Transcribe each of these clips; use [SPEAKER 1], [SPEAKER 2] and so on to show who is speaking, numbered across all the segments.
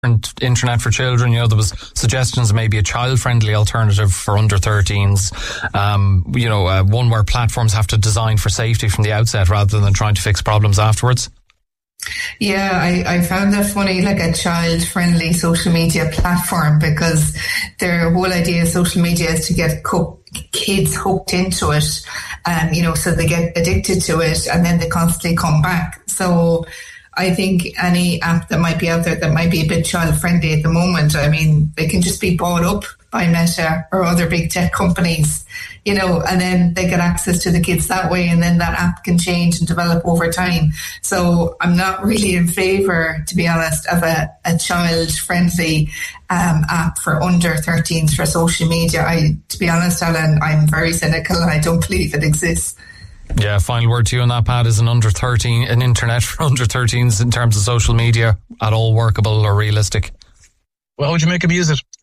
[SPEAKER 1] Internet for children. There was suggestions maybe a child-friendly alternative for under 13s. One where platforms have to design for safety from the outset rather than trying to fix problems afterwards.
[SPEAKER 2] Yeah, I found that funny, like a child-friendly social media platform, because their whole idea of social media is to get kids hooked into it, so they get addicted to it and then they constantly come back. So I think any app that might be out there that might be a bit child-friendly at the moment, I mean, they can just be bought up by Meta or other big tech companies, and then they get access to the kids that way, and then that app can change and develop over time. So I'm not really in favour, to be honest, of a child-friendly app for under 13s for social media. To be honest, Alan, I'm very cynical and I don't believe it exists.
[SPEAKER 1] Yeah, final word to you on that, Pat. Is an internet for under 13s in terms of social media at all workable or realistic?
[SPEAKER 3] Well, how would you make them use it?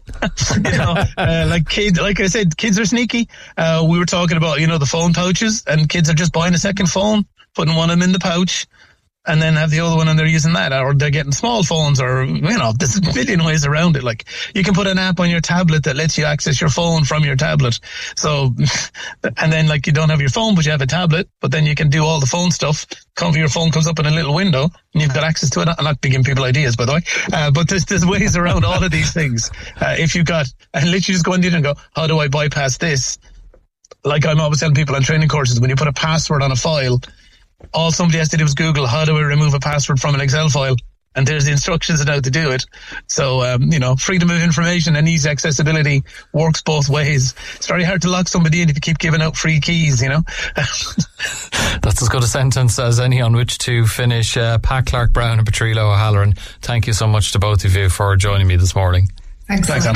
[SPEAKER 3] Like I said, kids are sneaky. We were talking about, the phone pouches, and kids are just buying a second phone, putting one of them in the pouch, and then have the other one and they're using that, or they're getting small phones, or, there's a million ways around it. Like, you can put an app on your tablet that lets you access your phone from your tablet. So, and then you don't have your phone, but you have a tablet, but then you can do all the phone stuff. Your phone comes up in a little window and you've got access to it. I'm not giving people ideas, by the way. But there's ways around all of these things. If you've got, and literally just go in there and go, how do I bypass this? Like I'm always telling people on training courses, when you put a password on a file, all somebody has to do is Google, how do I remove a password from an Excel file? And there's the instructions on how to do it. So, freedom of information and easy accessibility works both ways. It's very hard to lock somebody in if you keep giving out free keys,
[SPEAKER 1] That's as good a sentence as any on which to finish. Pat Clark-Brown and Patrilo O'Halloran, thank you so much to both of you for joining me this morning.
[SPEAKER 2] Thanks,
[SPEAKER 3] Sam.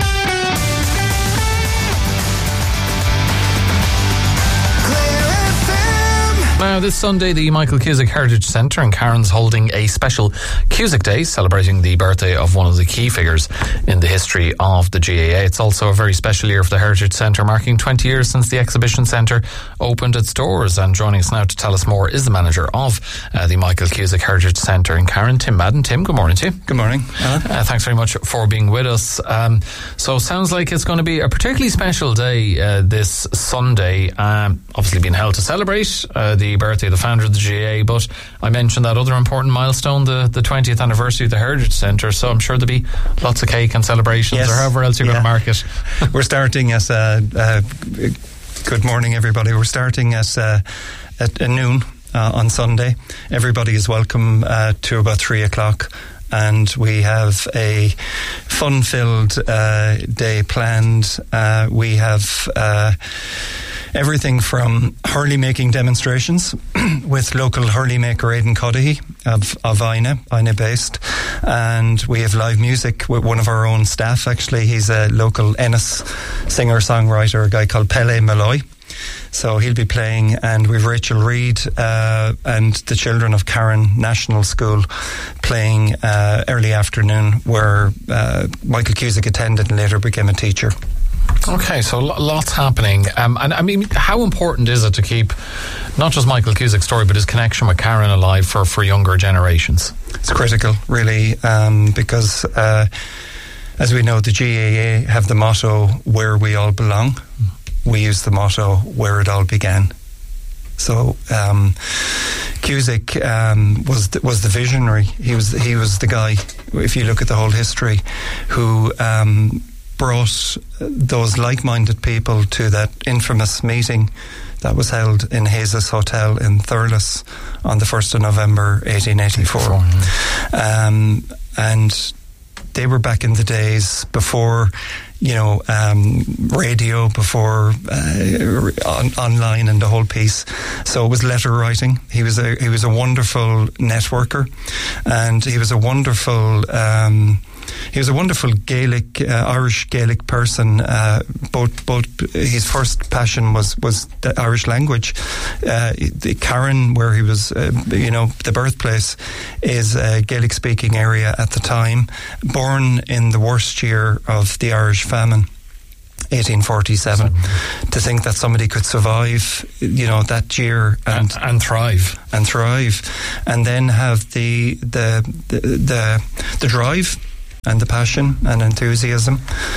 [SPEAKER 1] Now, this Sunday, the Michael Cusack Heritage Centre in Carron's holding a special Cusack Day, celebrating the birthday of one of the key figures in the history of the GAA. It's also a very special year for the Heritage Centre, marking 20 years since the exhibition centre opened its doors. And joining us now to tell us more is the manager of the Michael Cusack Heritage Centre in Carron, Tim Madden. Tim, good morning to you.
[SPEAKER 4] Good morning, Alan.
[SPEAKER 1] Thanks very much for being with us. So sounds like it's going to be a particularly special day this Sunday, obviously being held to celebrate the birthday of the founder of the GAA, but I mentioned that other important milestone, the 20th anniversary of the Heritage Centre, so I'm sure there'll be lots of cake and celebrations, yes, or however else you're going to mark it.
[SPEAKER 4] We're starting at good morning everybody, we're starting at noon on Sunday. Everybody is welcome to about 3 o'clock, and we have a fun-filled day planned. We have everything from hurley making demonstrations with local hurley maker Aidan Cuddihy of Ina based, and we have live music with one of our own staff. Actually, he's a local Ennis singer-songwriter, a guy called Pele Malloy. So he'll be playing, and we've Rachel Reid and the children of Carron National School playing early afternoon, where Michael Cusack attended and later became a teacher.
[SPEAKER 1] Okay, so lots happening. And I mean, how important is it to keep not just Michael Cusack's story, but his connection with Carron alive for younger generations?
[SPEAKER 4] It's critical, really, because as we know, the GAA have the motto, where we all belong. We use the motto, where it all began. So Cusack was the visionary. He was the guy, if you look at the whole history, who brought those like-minded people to that infamous meeting that was held in Hayes' Hotel in Thurles on the 1st of November 1884. And they were back in the days before, radio, before online and the whole piece. So it was letter writing. He was a wonderful networker, and he was a wonderful Gaelic, Irish Gaelic person. Both his first passion was the Irish language. The Carron, where he was, the birthplace, is a Gaelic-speaking area at the time. Born in the worst year of the Irish famine, 1847. To think that somebody could survive, that year and thrive, and then have the drive and the passion and enthusiasm.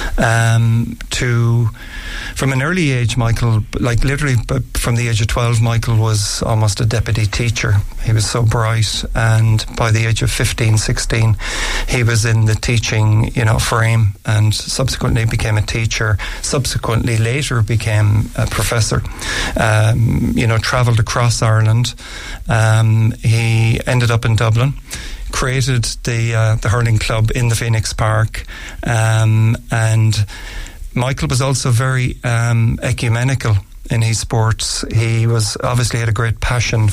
[SPEAKER 4] From an early age, Michael, like literally from the age of 12, Michael was almost a deputy teacher. He was so bright, and by the age of 15, 16, he was in the teaching, frame, and subsequently became a teacher. Subsequently, later became a professor. Travelled across Ireland. He ended up in Dublin. Created the hurling club in the Phoenix Park, and Michael was also very ecumenical in his sports. He was obviously had a great passion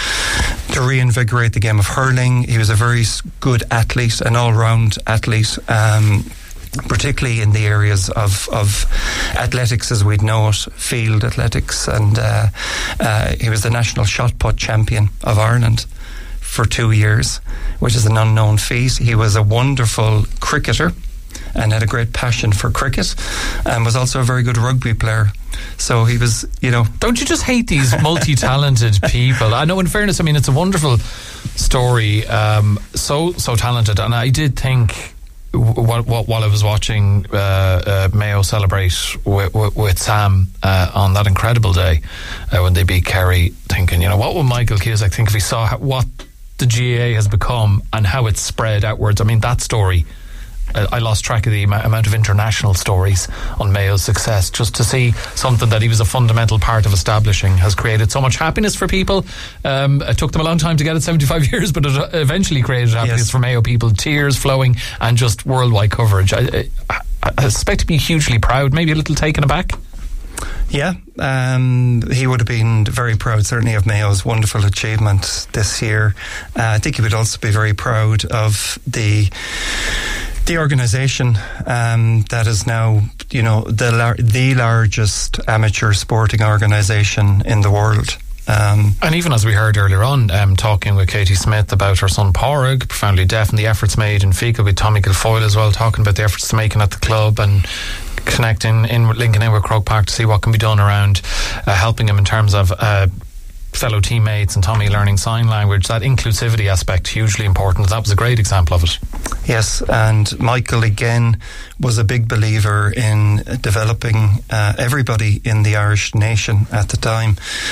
[SPEAKER 4] to reinvigorate the game of hurling. He was a very good athlete, an all-round athlete. Particularly in the areas of athletics as we'd know it, field athletics, and he was the national shot put champion of Ireland for 2 years, which is an unknown feat. He was a wonderful cricketer and had a great passion for cricket, and was also a very good rugby player. So he was,
[SPEAKER 1] Don't you just hate these multi-talented people? I know, in fairness, it's a wonderful story, so talented, and I did think while I was watching Mayo celebrate with Sam on that incredible day when they beat Kerry, thinking, what would Michael Cusack think if he saw what the GAA has become and how it's spread outwards? That story, I lost track of the amount of international stories on Mayo's success. Just to see something that he was a fundamental part of establishing has created so much happiness for people. It took them a long time to get it, 75 years, but it eventually created happiness for Mayo people, tears flowing, and just worldwide coverage. I suspect to be hugely proud, maybe a little taken aback.
[SPEAKER 4] Yeah, he would have been very proud, certainly, of Mayo's wonderful achievement this year. I think he would also be very proud of the organisation that is now, the largest amateur sporting organisation in the world.
[SPEAKER 1] And even as we heard earlier on, talking with Katie Smith about her son Pádraig, profoundly deaf, and the efforts made in Fecal with Tommy Guilfoyle as well, talking about the efforts they're making at the club and linking in with Croke Park to see what can be done around helping him in terms of fellow teammates and Tommy learning sign language. That inclusivity aspect, hugely important. That was a great example of it.
[SPEAKER 4] Yes, and Michael again was a big believer in developing everybody in the Irish nation at the time,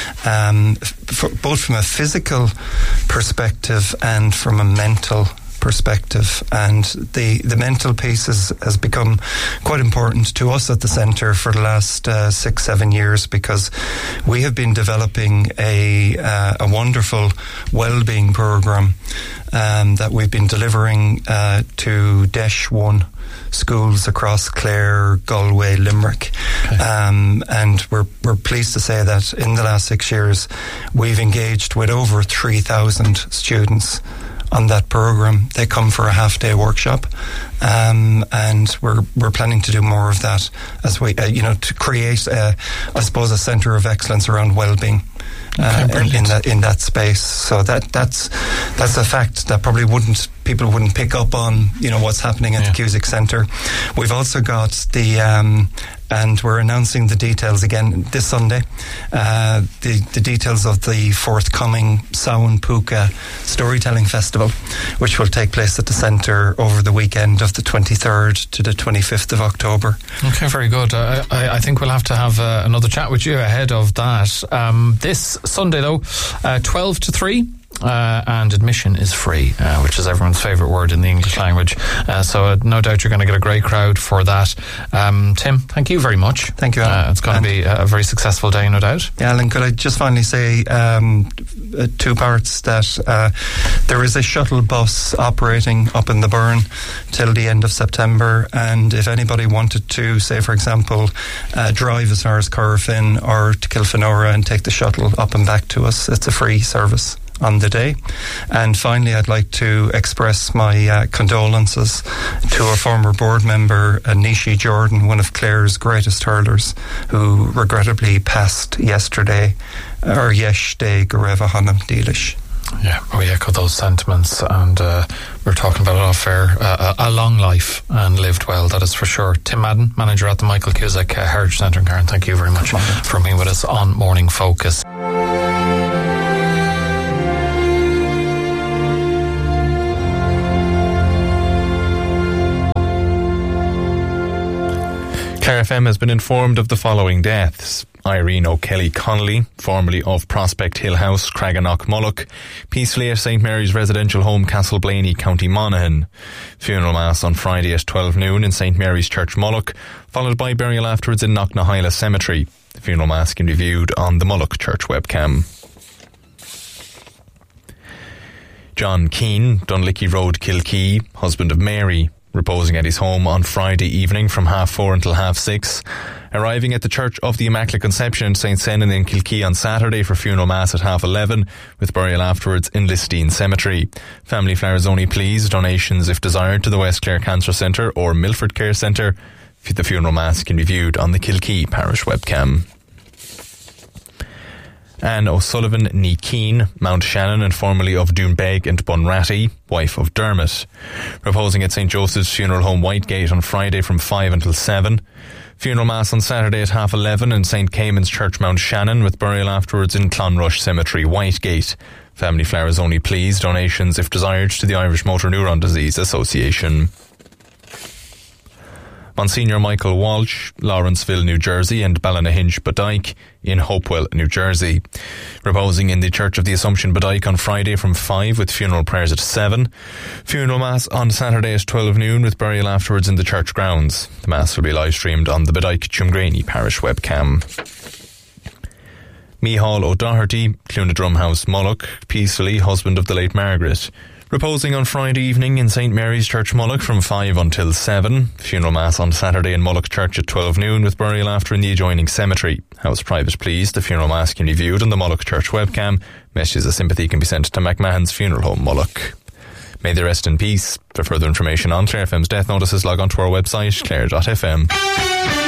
[SPEAKER 4] both from a physical perspective and from a mental perspective. And the mental piece has become quite important to us at the centre for the last 6-7 years, because we have been developing a wonderful wellbeing programme that we've been delivering to DESH 1 schools across Clare, Galway, Limerick. Okay. And we're pleased to say that in the last 6 years we've engaged with over 3,000 students on that programme. They come for a half-day workshop, and we're planning to do more of that as we, to create, a centre of excellence around wellbeing in that space. So that's a fact that probably people wouldn't pick up on, what's happening at the Cusack Centre. We've also got and we're announcing the details again this Sunday, the details of the forthcoming Samhain Puka Storytelling Festival, which will take place at the centre over the weekend of the 23rd to the 25th of October.
[SPEAKER 1] Okay, very good. I think we'll have to have another chat with you ahead of that. This Sunday, though, 12 to 3. And admission is free, which is everyone's favourite word in the English language. So no doubt you're going to get a great crowd for that. Tim, thank you very much.
[SPEAKER 4] Thank you, Alan.
[SPEAKER 1] It's going to be a very successful day, no doubt.
[SPEAKER 4] Yeah, Alan, could I just finally say 2 parts, that there is a shuttle bus operating up in the Burn till the end of September, and if anybody wanted to, say for example, drive as far as Corofin or to Kilfenora and take the shuttle up and back to us, it's a free service on the day. And finally, I'd like to express my condolences to a former board member, Nishi Jordan, one of Clare's greatest hurlers, who regrettably passed yesterday, or yesterday, Gareva Hanam Deelish.
[SPEAKER 1] Yeah, we echo those sentiments, and we're talking about it off air. A long life and lived well, that is for sure. Tim Madden, manager at the Michael Cusack Heritage Centre in Carron, thank you very much for being with us on Morning Focus.
[SPEAKER 5] Clare FM has been informed of the following deaths. Irene O'Kelly Connolly, formerly of Prospect Hill House, Craganock, Mullock, peacefully at St Mary's residential home, Castle Blaney, County Monaghan. Funeral mass on Friday at 12 noon in St Mary's Church, Mullock, followed by burial afterwards in Knocknahyla Cemetery. The funeral mass can be viewed on the Mullock Church webcam. John Keane, Dunlicky Road, Kilkee, husband of Mary, reposing at his home on Friday evening from 4:30 until 6:30, arriving at the Church of the Immaculate Conception in St Senan in Kilkee on Saturday for funeral mass at 11:30, with burial afterwards in Listine Cemetery. Family flowers only please, donations if desired to the West Clare Cancer Centre or Milford Care Centre. The funeral mass can be viewed on the Kilkee Parish webcam. Anne O'Sullivan Nee Keane, Mount Shannon and formerly of Doonbeg and Bunratty, wife of Dermot, reposing at St Joseph's Funeral Home Whitegate on Friday from 5 until 7. Funeral mass on Saturday at 11:30 in St Cayman's Church, Mount Shannon, with burial afterwards in Clonrush Cemetery, Whitegate. Family flowers only please, donations if desired to the Irish Motor Neuron Disease Association. Monsignor Michael Walsh, Lawrenceville, New Jersey, and Ballinahinch, Bodyke in Hopewell, New Jersey, reposing in the Church of the Assumption, Bodyke on Friday from 5 with funeral prayers at 7. Funeral mass on Saturday at 12 noon with burial afterwards in the church grounds. The mass will be live streamed on the Bodyke Chumgraney Parish webcam. Mihal O'Doherty, Clunadrum House, Mullock, peacefully, husband of the late Margaret, reposing on Friday evening in St Mary's Church, Mullock from 5 until 7. Funeral mass on Saturday in Mullock Church at 12 noon with burial after in the adjoining cemetery. House private please. The funeral mass can be viewed on the Mullock Church webcam. Messages of sympathy can be sent to McMahon's Funeral Home, Mullock. May they rest in peace. For further information on Clare FM's death notices, log on to our website, clare.fm.